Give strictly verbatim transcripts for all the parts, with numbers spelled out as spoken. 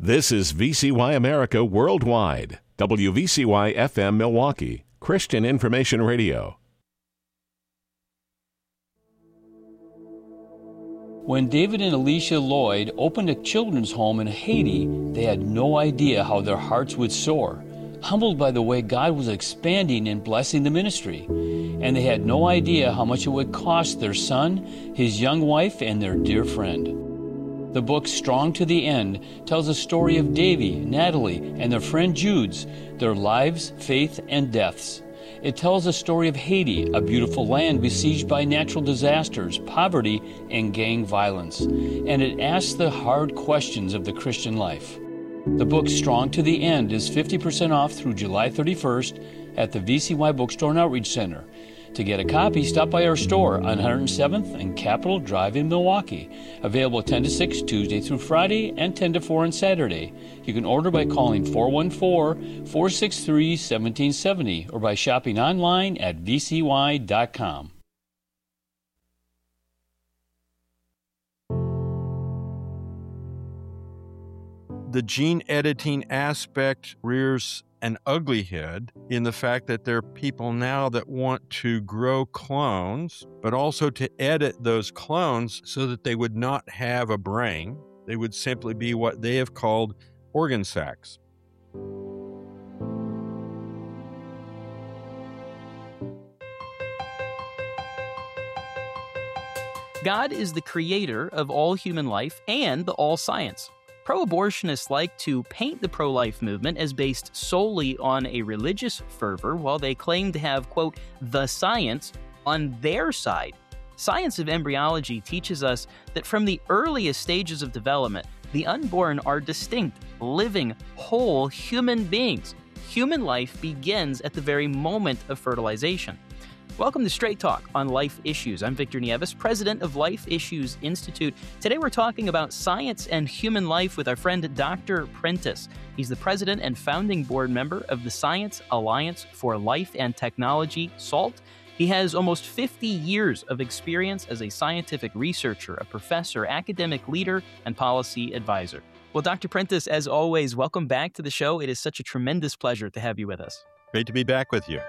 This is V C Y America Worldwide, W V C Y F M Milwaukee, Christian Information Radio. When David and Alicia Lloyd opened a children's home in Haiti, they had no idea how their hearts would soar, humbled by the way God was expanding and blessing the ministry. And they had no idea how much it would cost their son, his young wife, and their dear friend. The book Strong to the End tells the story of Davy, Natalie, and their friend Jude's, their lives, faith, and deaths. It tells the story of Haiti, a beautiful land besieged by natural disasters, poverty, and gang violence. And it asks the hard questions of the Christian life. The book Strong to the End is fifty percent off through July thirty-first at the V C Y Bookstore and Outreach Center. To get a copy, stop by our store on one hundred seventh and Capitol Drive in Milwaukee. Available ten to six Tuesday through Friday and ten to four on Saturday. You can order by calling four one four, four six three, one seven seven zero or by shopping online at v c y dot com. The gene editing aspect rears an ugly head in the fact that there are people now that want to grow clones, but also to edit those clones so that they would not have a brain. They would simply be what they have called organ sacs. God is the creator of all human life and all science. Pro-abortionists like to paint the pro-life movement as based solely on a religious fervor, while they claim to have, quote, the science on their side. Science of embryology teaches us that from the earliest stages of development, the unborn are distinct, living, whole human beings. Human life begins at the very moment of fertilization. Welcome to Straight Talk on Life Issues. I'm Victor Nieves, president of Life Issues Institute. Today we're talking about science and human life with our friend Doctor Prentice. He's the president and founding board member of the Science Alliance for Life and Technology, SALT. He has almost fifty years of experience as a scientific researcher, a professor, academic leader, and policy advisor. Well, Doctor Prentice, as always, welcome back to the show. It is such a tremendous pleasure to have you with us. Great to be back with you.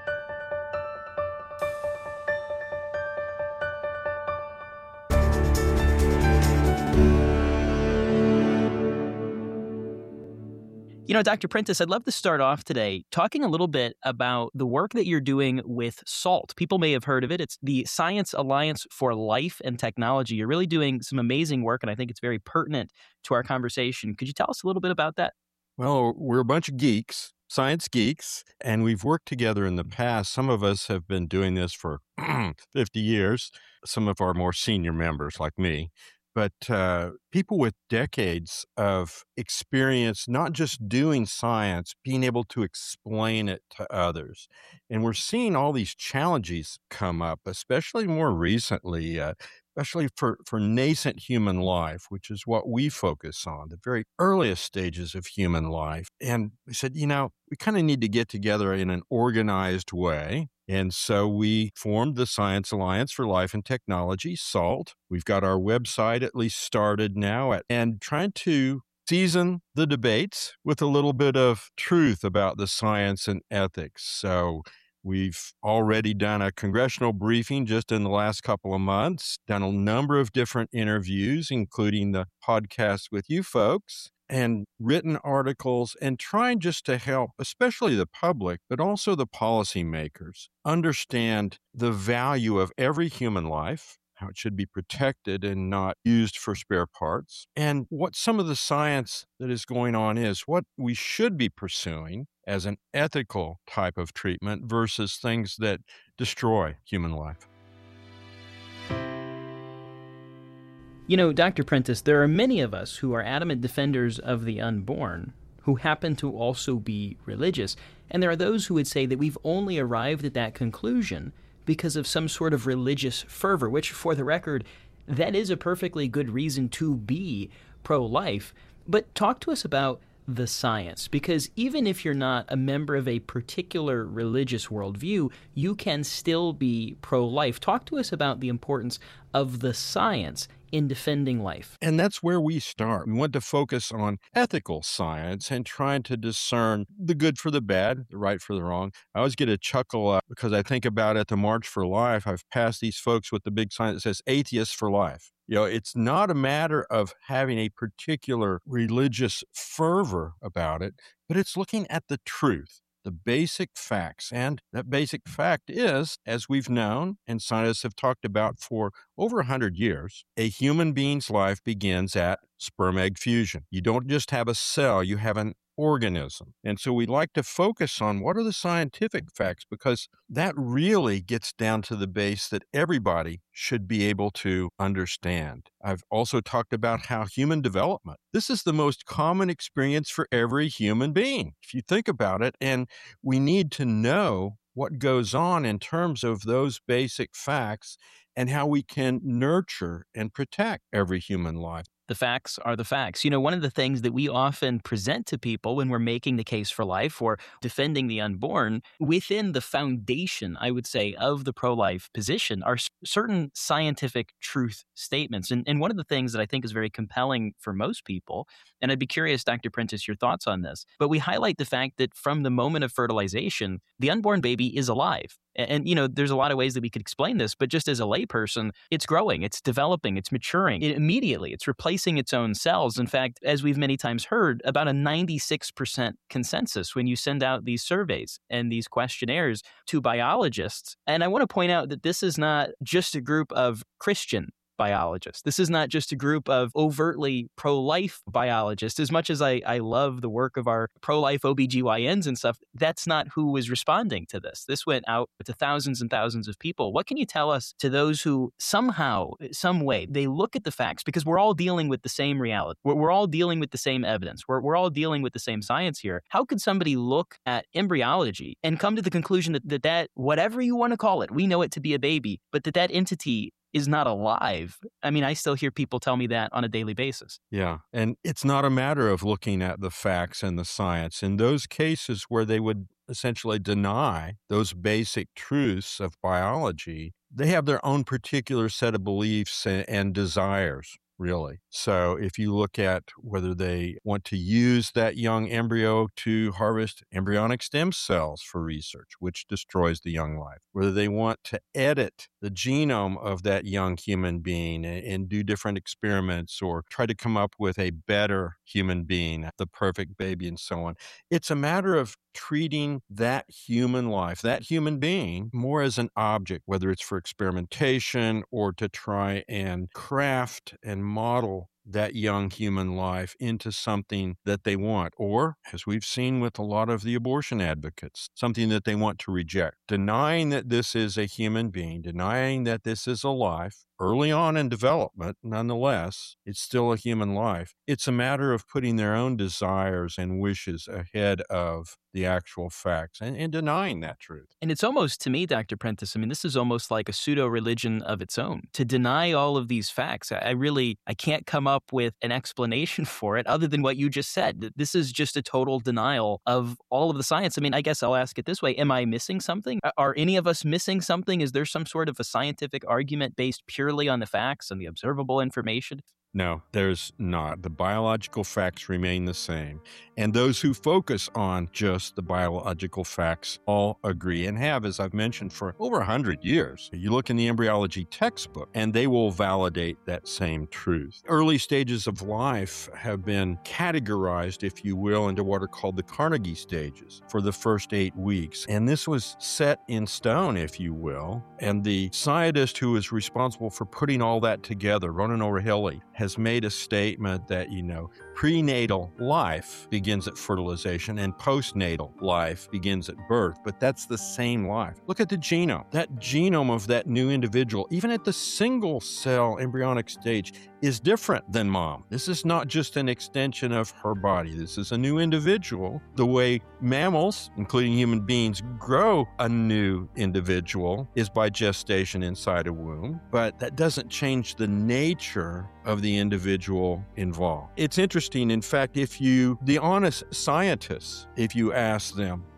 You know, Doctor Prentice, I'd love to start off today talking a little bit about the work that you're doing with SALT. People may have heard of it. It's the Science Alliance for Life and Technology. You're really doing some amazing work, and I think it's very pertinent to our conversation. Could you tell us a little bit about that? Well, we're a bunch of geeks, science geeks, and we've worked together in the past. Some of us have been doing this for fifty years, some of our more senior members like me. But uh, people with decades of experience, not just doing science, being able to explain it to others. And we're seeing all these challenges come up, especially more recently, uh, especially for, for nascent human life, which is what we focus on, the very earliest stages of human life. And we said, you know, we kind of need to get together in an organized way. And so we formed the Science Alliance for Life and Technology, SALT. We've got our website at least started now at, and trying to season the debates with a little bit of truth about the science and ethics. So we've already done a congressional briefing just in the last couple of months, done a number of different interviews, including the podcast with you folks, and written articles, and trying just to help, especially the public, but also the policymakers, understand the value of every human life, how it should be protected and not used for spare parts, and what some of the science that is going on is, what we should be pursuing as an ethical type of treatment versus things that destroy human life. You know, Doctor Prentice, there are many of us who are adamant defenders of the unborn who happen to also be religious, and there are those who would say that we've only arrived at that conclusion because of some sort of religious fervor, which, for the record, that is a perfectly good reason to be pro-life. But talk to us about the science, because even if you're not a member of a particular religious worldview, you can still be pro-life. Talk to us about the importance of the science in defending life? And that's where we start. We want to focus on ethical science and trying to discern the good for the bad, the right for the wrong. I always get a chuckle uh, because I think about at the March for Life, I've passed these folks with the big sign that says atheists for life. You know, it's not a matter of having a particular religious fervor about it, but it's looking at the truth, the basic facts. And that basic fact is, as we've known and scientists have talked about for over one hundred years, a human being's life begins at sperm-egg fusion. You don't just have a cell, you have an organism. And so we like to focus on what are the scientific facts, because that really gets down to the base that everybody should be able to understand. I've also talked about how human development, this is the most common experience for every human being, if you think about it, and we need to know what goes on in terms of those basic facts and how we can nurture and protect every human life. The facts are the facts. You know, one of the things that we often present to people when we're making the case for life or defending the unborn, within the foundation, I would say, of the pro-life position are s- certain scientific truth statements. And, and one of the things that I think is very compelling for most people, and I'd be curious, Doctor Prentice, your thoughts on this, but we highlight the fact that from the moment of fertilization, the unborn baby is alive. And, and, you know, there's a lot of ways that we could explain this, but just as a layperson, it's growing, it's developing, it's maturing. It, immediately, it's replacing its own cells. In fact, as we've many times heard, about a ninety-six percent consensus when you send out these surveys and these questionnaires to biologists. And I want to point out that this is not just a group of Christian biologists. This is not just a group of overtly pro-life biologists. As much as I, I love the work of our pro-life O B G Y Ns and stuff, that's not who was responding to this. This went out to thousands and thousands of people. What can you tell us to those who somehow, some way, they look at the facts, because we're all dealing with the same reality. We're, we're all dealing with the same evidence. We're, we're all dealing with the same science here. How could somebody look at embryology and come to the conclusion that that, that whatever you want to call it, we know it to be a baby, but that that entity is not alive? I mean, I still hear people tell me that on a daily basis. Yeah. And it's not a matter of looking at the facts and the science. In those cases where they would essentially deny those basic truths of biology, they have their own particular set of beliefs and, and desires, really. So if you look at whether they want to use that young embryo to harvest embryonic stem cells for research, which destroys the young life, whether they want to edit the genome of that young human being and, and do different experiments or try to come up with a better human being, the perfect baby, and so on. It's a matter of treating that human life, that human being, more as an object, whether it's for experimentation or to try and craft and model that young human life into something that they want, or, as we've seen with a lot of the abortion advocates, something that they want to reject. Denying that this is a human being, denying that this is a life, early on in development, nonetheless, it's still a human life. It's a matter of putting their own desires and wishes ahead of the actual facts and, and denying that truth. And it's almost, to me, Doctor Prentice, I mean, this is almost like a pseudo-religion of its own. To deny all of these facts, I really, I can't come up with an explanation for it other than what you just said. This is just a total denial of all of the science. I mean, I guess I'll ask it this way. Am I missing something? Are any of us missing something? Is there some sort of a scientific argument based purely on the facts and the observable information? No, there's not. The biological facts remain the same. And those who focus on just the biological facts all agree and have, as I've mentioned, for over one hundred years. You look in the embryology textbook, and they will validate that same truth. Early stages of life have been categorized, if you will, into what are called the Carnegie stages for the first eight weeks. And this was set in stone, if you will. And the scientist who is responsible for putting all that together, Ronan O'Rahilly, has made a statement that, you know, prenatal life begins at fertilization and postnatal life begins at birth, but that's the same life. Look at the genome. That genome of that new individual, even at the single cell embryonic stage, is different than mom. This is not just an extension of her body. This is a new individual. The way mammals, including human beings, grow a new individual is by gestation inside a womb, but that doesn't change the nature of the individual involved. It's interesting, in fact, if you, the honest scientists, if you ask them,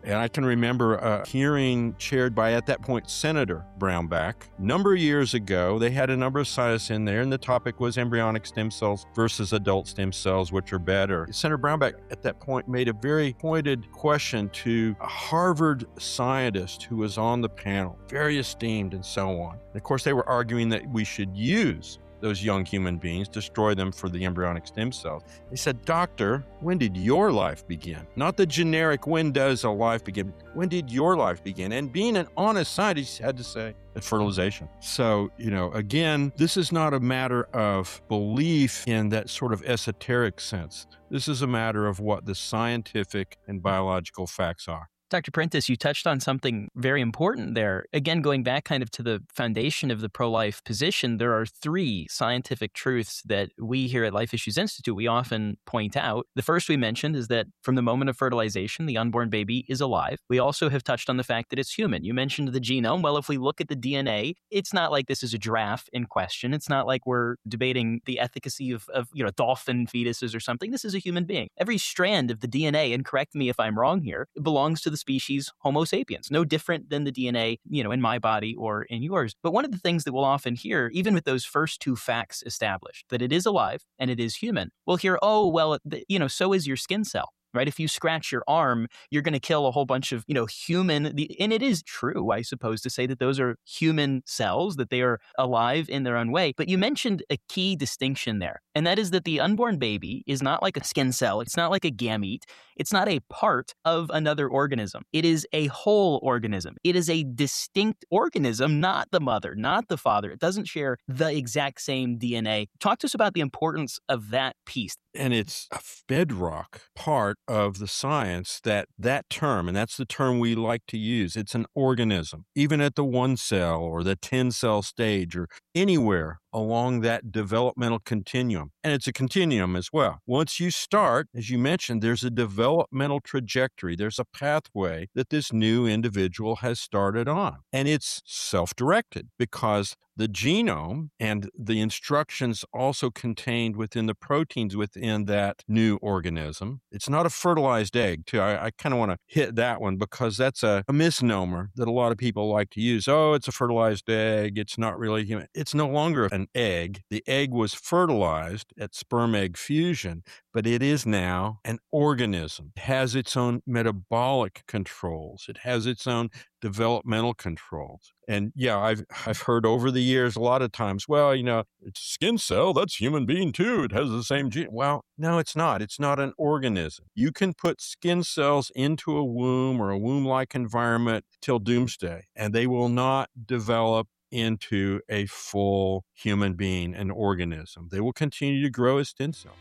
And I can remember a hearing chaired by, at that point, Senator Brownback. A number of years ago, they had a number of scientists in there, and the topic was embryonic stem cells versus adult stem cells, which are better. Senator Brownback, at that point, made a very pointed question to a Harvard scientist who was on the panel, very esteemed and so on. And of course, they were arguing that we should use those young human beings, destroy them for the embryonic stem cells. They said, "Doctor, when did your life begin?" Not the generic, when does a life begin? When did your life begin? And being an honest scientist, he had to say, at fertilization. So, you know, again, this is not a matter of belief in that sort of esoteric sense. This is a matter of what the scientific and biological facts are. Doctor Prentice, you touched on something very important there. Again, going back kind of to the foundation of the pro-life position, there are three scientific truths that we here at Life Issues Institute, we often point out. The first we mentioned is that from the moment of fertilization, the unborn baby is alive. We also have touched on the fact that it's human. You mentioned the genome. Well, if we look at the D N A, it's not like this is a giraffe in question. It's not like we're debating the efficacy of, of you know, dolphin fetuses or something. This is a human being. Every strand of the D N A, and correct me if I'm wrong here, belongs to the species Homo sapiens, no different than the D N A, you know, in my body or in yours. But one of the things that we'll often hear, even with those first two facts established, that it is alive and it is human, we'll hear, oh, well, you know, so is your skin cell. Right? If you scratch your arm, you're going to kill a whole bunch of, you know, human, and it is true, I suppose, to say that those are human cells, that they are alive in their own way. But you mentioned a key distinction there, and that is that the unborn baby is not like a skin cell. It's not like a gamete. It's not a part of another organism. It is a whole organism. It is a distinct organism, not the mother, not the father. It doesn't share the exact same D N A. Talk to us about the importance of that piece. And it's a bedrock part of the science that that term, and that's the term we like to use, it's an organism. Even at the one cell or the ten cell stage or anywhere along that developmental continuum. And it's a continuum as well. Once you start, as you mentioned, there's a developmental trajectory. There's a pathway that this new individual has started on. And it's self-directed because the genome and the instructions also contained within the proteins within that new organism. It's not a fertilized egg, too. I, I kind of want to hit that one because that's a, a misnomer that a lot of people like to use. Oh, it's a fertilized egg. It's not really human. It's no longer an egg. The egg was fertilized at sperm-egg fusion, but it is now an organism. It has its own metabolic controls. It has its own developmental controls. And yeah, I've I've heard over the years a lot of times, well, you know, it's a skin cell, that's human being too. It has the same gene. Well, no, it's not. It's not an organism. You can put skin cells into a womb or a womb-like environment till doomsday, and they will not develop into a full human being, an organism. They will continue to grow as stem cells.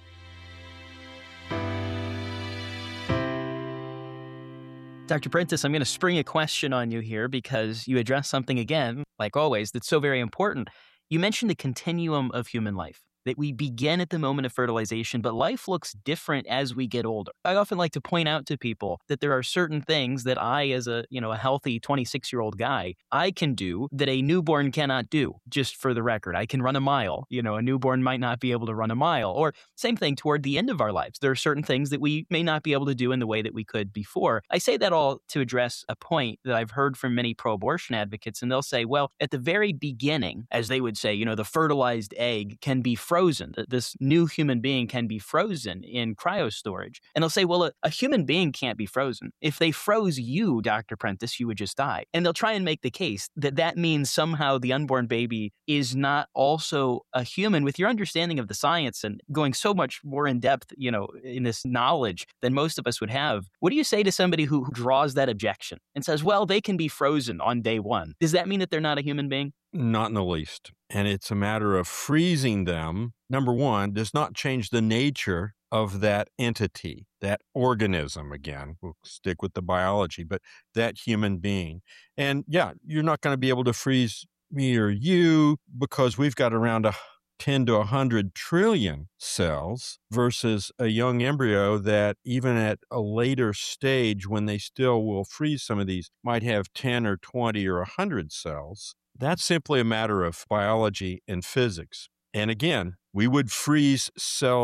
Doctor Prentice, I'm going to spring a question on you here because you address something again, like always, that's so very important. You mentioned the continuum of human life, that we begin at the moment of fertilization, but life looks different as we get older. I often like to point out to people that there are certain things that I, as a, you know, a healthy twenty-six-year-old guy, I can do that a newborn cannot do, just for the record. I can run a mile. You know, a newborn might not be able to run a mile. Or same thing toward the end of our lives. There are certain things that we may not be able to do in the way that we could before. I say that all to address a point that I've heard from many pro-abortion advocates, and they'll say, well, at the very beginning, as they would say, you know, the fertilized egg can be frozen. This new human being can be frozen in cryo storage. And they'll say, well, a, a human being can't be frozen. If they froze you, Doctor Prentice, you would just die. And they'll try and make the case that that means somehow the unborn baby is not also a human. With your understanding of the science and going so much more in depth, you know, in this knowledge than most of us would have, what do you say to somebody who draws that objection and says, well, they can be frozen on day one? Does that mean that they're not a human being? Not in the least. And it's a matter of freezing them. Number one, does not change the nature of that entity, that organism. Again, we'll stick with the biology, but that human being. And yeah, you're not going to be able to freeze me or you because we've got around a ten to one hundred trillion cells versus a young embryo that even at a later stage when they still will freeze some of these might have ten or twenty or one hundred cells. That's simply a matter of biology and physics. And again, we would freeze cells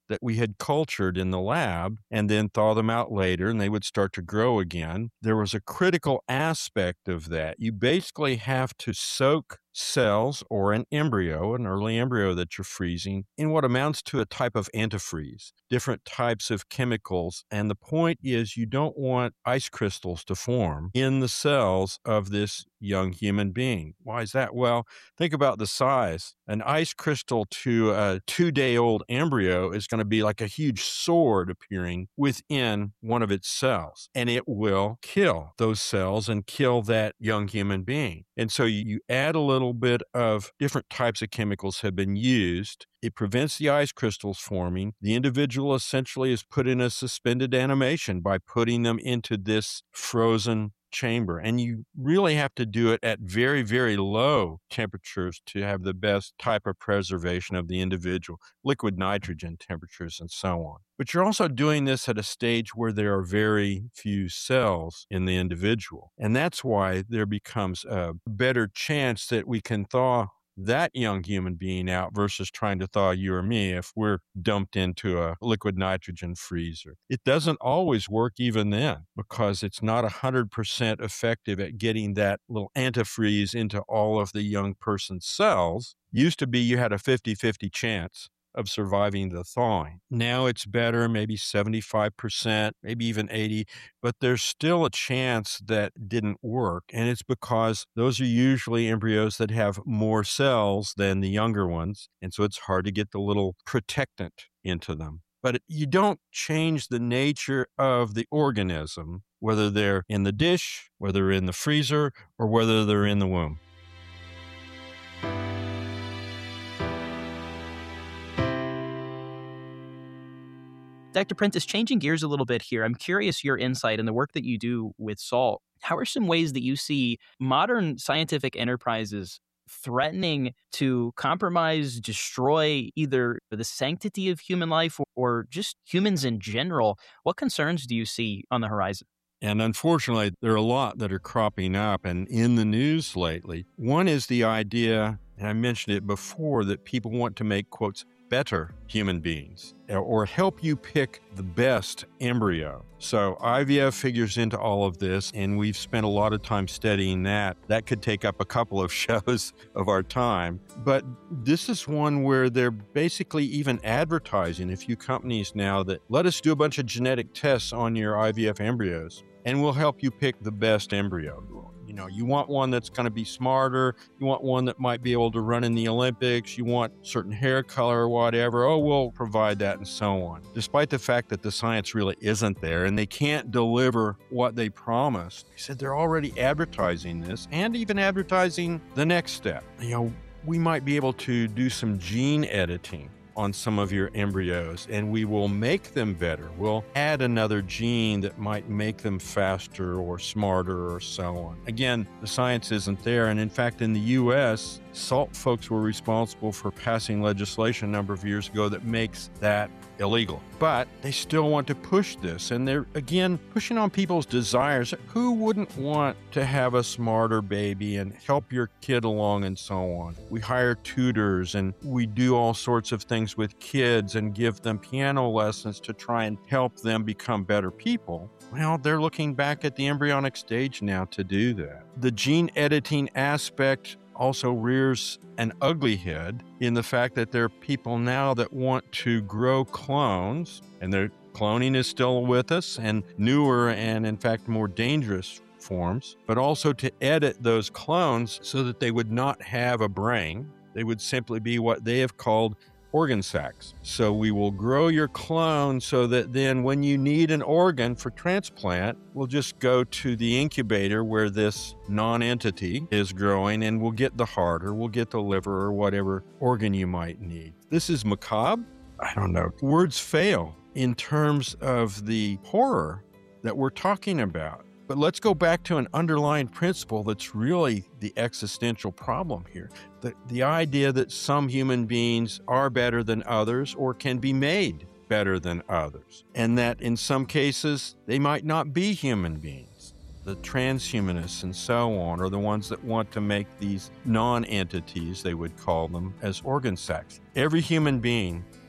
that we had cultured in the lab and then thaw them out later and they would start to grow again. There was a critical aspect of that. You basically have to soak cells or an embryo, an early embryo that you're freezing, in what amounts to a type of antifreeze, different types of chemicals. And the point is you don't want ice crystals to form in the cells of this young human being. Why is that? Well, think about the size. An ice crystal to a two-day-old embryo is going to be like a huge sword appearing within one of its cells, and it will kill those cells and kill that young human being. And so you add a little bit of different types of chemicals have been used. It prevents the ice crystals forming. The individual essentially is put in a suspended animation by putting them into this frozen chamber. And you really have to do it at very, very low temperatures to have the best type of preservation of the individual, liquid nitrogen temperatures and so on. But you're also doing this at a stage where there are very few cells in the individual. And that's why there becomes a better chance that we can thaw that young human being out versus trying to thaw you or me if we're dumped into a liquid nitrogen freezer. It doesn't always work even then because it's not one hundred percent effective at getting that little antifreeze into all of the young person's cells. Used to be you had a fifty-fifty chance of surviving the thawing. Now it's better, maybe seventy-five percent, maybe even eighty, but there's still a chance that didn't work. And it's because those are usually embryos that have more cells than the younger ones. And so it's hard to get the little protectant into them. But you don't change the nature of the organism, whether they're in the dish, whether they're in the freezer, or whether they're in the womb. Doctor Prentice, changing gears a little bit here, I'm curious your insight in the work that you do with salt. How are some ways that you see modern scientific enterprises threatening to compromise, destroy either the sanctity of human life or just humans in general? What concerns do you see on the horizon? And unfortunately, there are a lot that are cropping up and in the news lately. One is the idea, and I mentioned it before, that people want to make, quotes, better human beings or help you pick the best embryo. So I V F figures into all of this, and we've spent a lot of time studying that. That could take up a couple of shows of our time. But this is one where they're basically even advertising a few companies now that let us do a bunch of genetic tests on your I V F embryos, and we'll help you pick the best embryo. You know, you want one that's going to be smarter. You want one that might be able to run in the Olympics. You want certain hair color or whatever. Oh, we'll provide that and so on. Despite the fact that the science really isn't there and they can't deliver what they promised, they said they're already advertising this and even advertising the next step. You know, we might be able to do some gene editing on some of your embryos, and we will make them better. We'll add another gene that might make them faster or smarter or so on. Again, the science isn't there, and in fact, in the U S, SALT folks were responsible for passing legislation a number of years ago that makes that illegal. But they still want to push this, and they're, again, pushing on people's desires. Who wouldn't want to have a smarter baby and help your kid along and so on? We hire tutors, and we do all sorts of things with kids and give them piano lessons to try and help them become better people. Well, they're looking back at the embryonic stage now to do that. The gene editing aspect also rears an ugly head in the fact that there are people now that want to grow clones, and their cloning is still with us, and newer and, in fact, more dangerous forms, but also to edit those clones so that they would not have a brain. They would simply be what they have called organ sacs. So we will grow your clone so that then when you need an organ for transplant, we'll just go to the incubator where this non-entity is growing, and we'll get the heart or we'll get the liver or whatever organ you might need. This is macabre? I don't know. Words fail in terms of the horror that we're talking about. But let's go back to an underlying principle that's really the existential problem here. The, the idea that some human beings are better than others or can be made better than others, and that in some cases they might not be human beings. The transhumanists and so on are the ones that want to make these non-entities, they would call them, as organ sacs. Every human being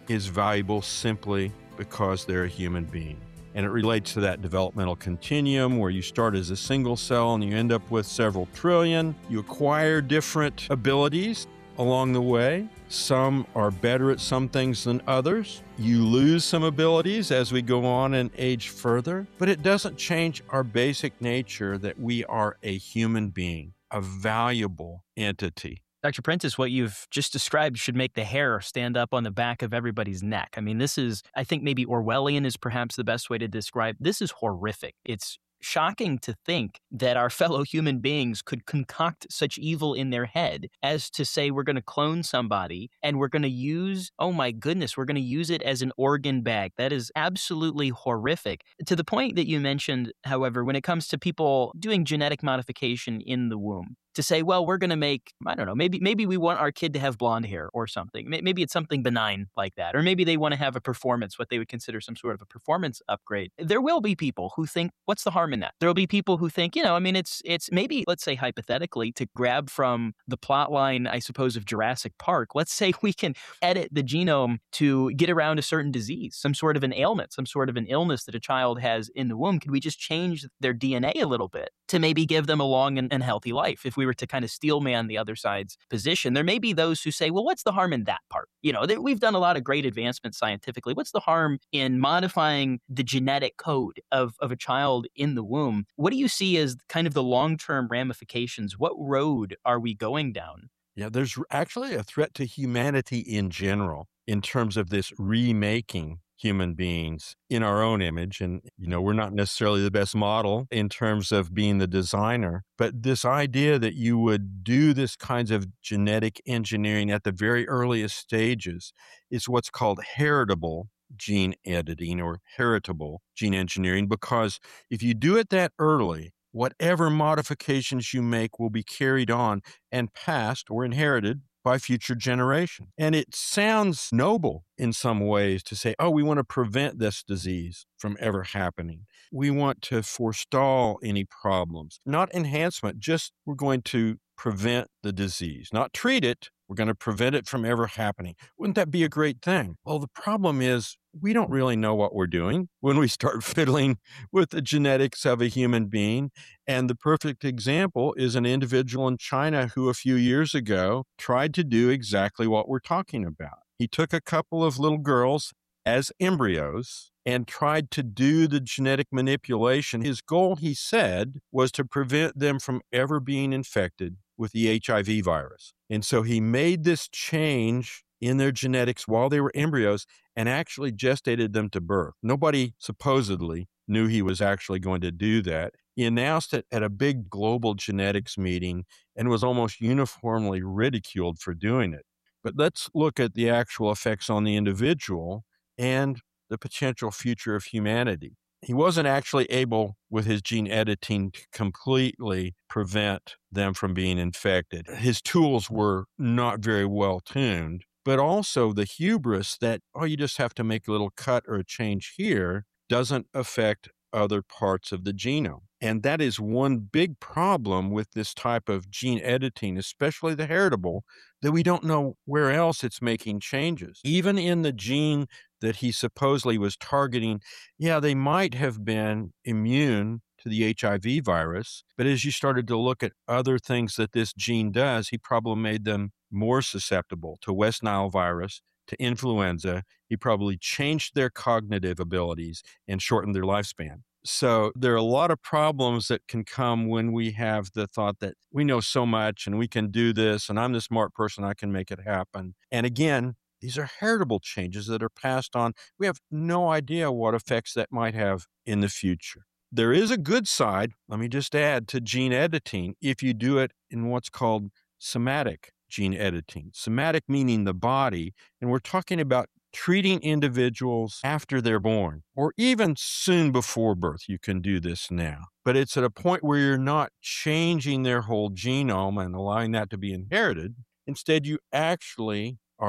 is valuable simply because they're a human being. And it relates to that developmental continuum where you start as a single cell and you end up with several trillion. You acquire different abilities along the way. Some are better at some things than others. You lose some abilities as we go on and age further, but it doesn't change our basic nature that we are a human being, a valuable entity. Doctor Prentice, what you've just described should make the hair stand up on the back of everybody's neck. I mean, this is, I think maybe Orwellian is perhaps the best way to describe. This is horrific. It's shocking to think that our fellow human beings could concoct such evil in their head as to say we're going to clone somebody and we're going to use, oh my goodness, we're going to use it as an organ bag. That is absolutely horrific. To the point that you mentioned, however, when it comes to people doing genetic modification in the womb, to say, well, we're going to make, I don't know, maybe maybe we want our kid to have blonde hair or something. Maybe it's something benign like that. Or maybe they want to have a performance, what they would consider some sort of a performance upgrade. There will be people who think, what's the harm in that? There will be people who think, you know, I mean, it's it's maybe, let's say hypothetically, to grab from the plot line, I suppose, of Jurassic Park, let's say we can edit the genome to get around a certain disease, some sort of an ailment, some sort of an illness that a child has in the womb. Could we just change their D N A a little bit to maybe give them a long and, and healthy life? If we were to kind of steel man the other side's position, there may be those who say, well, what's the harm in that part? You know, th- we've done a lot of great advancements scientifically. What's the harm in modifying the genetic code of, of a child in the womb? What do you see as kind of the long-term ramifications? What road are we going down? Yeah, there's actually a threat to humanity in general in terms of this remaking human beings in our own image. And, you know, we're not necessarily the best model in terms of being the designer, but this idea that you would do this kinds of genetic engineering at the very earliest stages is what's called heritable gene editing or heritable gene engineering, because if you do it that early, whatever modifications you make will be carried on and passed or inherited by future generations. And it sounds noble in some ways to say, oh, we want to prevent this disease from ever happening. We want to forestall any problems. Not enhancement, just we're going to prevent the disease, not treat it. We're going to prevent it from ever happening. Wouldn't that be a great thing? Well, the problem is we don't really know what we're doing when we start fiddling with the genetics of a human being. And the perfect example is an individual in China who a few years ago tried to do exactly what we're talking about. He took a couple of little girls as embryos and tried to do the genetic manipulation. His goal, he said, was to prevent them from ever being infected with the H I V virus. And so he made this change in their genetics while they were embryos and actually gestated them to birth. Nobody supposedly knew he was actually going to do that. He announced it at a big global genetics meeting and was almost uniformly ridiculed for doing it. But let's look at the actual effects on the individual and the potential future of humanity. He wasn't actually able, with his gene editing, to completely prevent them from being infected. His tools were not very well tuned, but also the hubris that, oh, you just have to make a little cut or a change here doesn't affect other parts of the genome. And that is one big problem with this type of gene editing, especially the heritable, that we don't know where else it's making changes. Even in the gene that he supposedly was targeting, yeah, they might have been immune to the H I V virus, but as you started to look at other things that this gene does, he probably made them more susceptible to West Nile virus, to influenza. He probably changed their cognitive abilities and shortened their lifespan. So there are a lot of problems that can come when we have the thought that we know so much and we can do this, and I'm the smart person, I can make it happen. And again, these are heritable changes that are passed on. We have no idea what effects that might have in the future. There is a good side, let me just add, to gene editing if you do it in what's called somatic gene editing. Somatic meaning the body, and we're talking about treating individuals after they're born, or even soon before birth. You can do this now. But it's at a point where you're not changing their whole genome and allowing that to be inherited. Instead, you actually are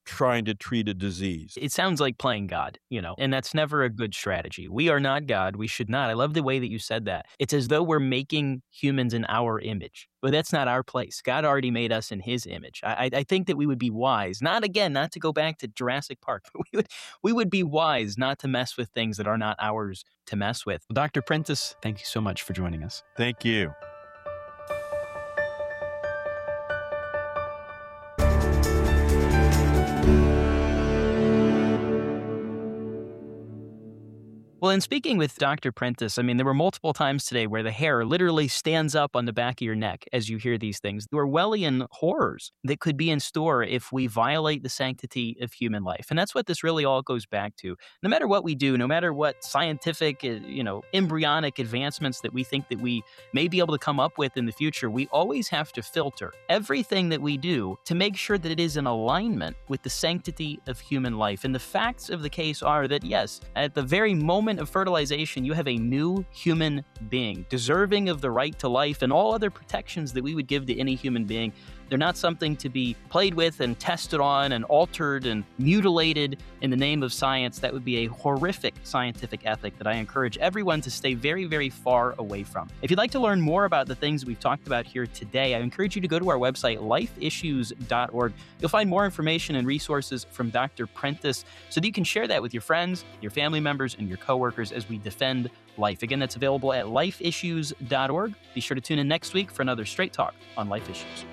trying to treat a disease. It sounds like playing God, you know, and that's never a good strategy. We are not God. We should not. I love the way that you said that. It's as though we're making humans in our image. But that's not our place. God already made us in his image. I, I think that we would be wise, not again, not to go back to Jurassic Park, but we would, we would be wise not to mess with things that are not ours to mess with. Doctor Prentice, thank you so much for joining us. Thank you. Well, in speaking with Doctor Prentice, I mean, there were multiple times today where the hair literally stands up on the back of your neck as you hear these things. The Orwellian horrors that could be in store if we violate the sanctity of human life. And that's what this really all goes back to. No matter what we do, no matter what scientific, you know, embryonic advancements that we think that we may be able to come up with in the future, we always have to filter everything that we do to make sure that it is in alignment with the sanctity of human life. And the facts of the case are that, yes, at the very moment of fertilization, you have a new human being, deserving of the right to life and all other protections that we would give to any human being. They're not something to be played with and tested on and altered and mutilated in the name of science. That would be a horrific scientific ethic that I encourage everyone to stay very, very far away from. If you'd like to learn more about the things we've talked about here today, I encourage you to go to our website, life issues dot org. You'll find more information and resources from Doctor Prentice so that you can share that with your friends, your family members, and your coworkers as we defend life. Again, that's available at life issues dot org. Be sure to tune in next week for another Straight Talk on Life Issues.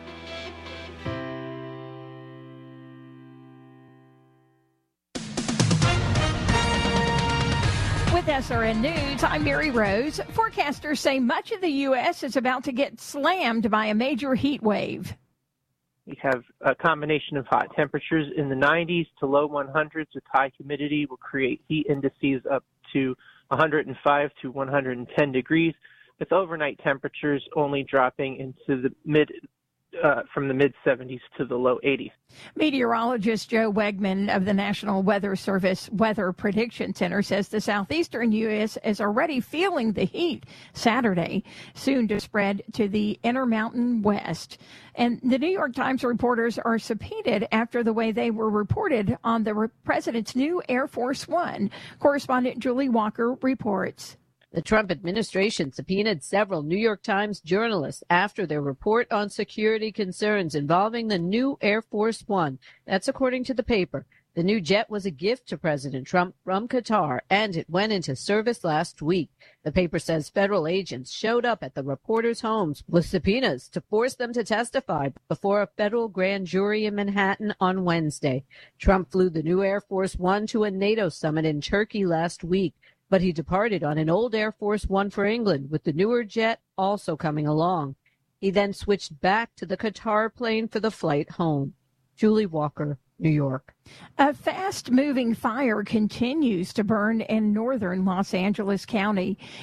With S R N News, I'm Mary Rose. Forecasters say much of the U S is about to get slammed by a major heat wave. We have a combination of hot temperatures in the nineties to low hundreds with high humidity will create heat indices up to one hundred five to one hundred ten degrees, with overnight temperatures only dropping into the mid Uh, from the mid seventies to the low eighties. Meteorologist Joe Wegman of the National Weather Service Weather Prediction Center says the southeastern U S is already feeling the heat Saturday, soon to spread to the Intermountain West. And the New York Times reporters are subpoenaed after the way they were reported on the president's new Air Force One. Correspondent Julie Walker reports. The Trump administration subpoenaed several New York Times journalists after their report on security concerns involving the new Air Force One. That's according to the paper. The new jet was a gift to President Trump from Qatar, and it went into service last week. The paper says federal agents showed up at the reporters' homes with subpoenas to force them to testify before a federal grand jury in Manhattan on Wednesday. Trump flew the new Air Force One to a NATO summit in Turkey last week, but he departed on an old Air Force One for England, with the newer jet also coming along. He then switched back to the Qatar plane for the flight home. Julie Walker, New York. A fast-moving fire continues to burn in northern Los Angeles County.